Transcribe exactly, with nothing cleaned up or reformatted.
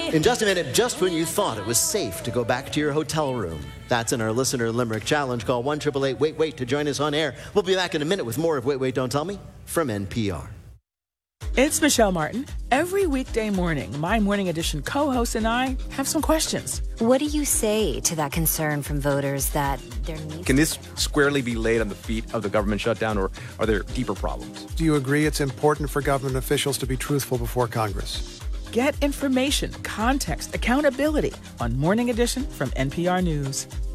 In just a minute, just when you thought it was safe to go back to your hotel room. That's in our Listener Limerick Challenge. Call one eight eight eight wait wait to join us on air. We'll be back in a minute with more of Wait, Wait, Don't Tell Me from N P R. It's Michelle Martin. Every weekday morning, my Morning Edition co-host and I have some questions. What do you say to that concern from voters that there needs... Can this squarely be laid on the feet of the government shutdown, or are there deeper problems? Do you agree it's important for government officials to be truthful before Congress? Get information, context, accountability on Morning Edition from N P R News.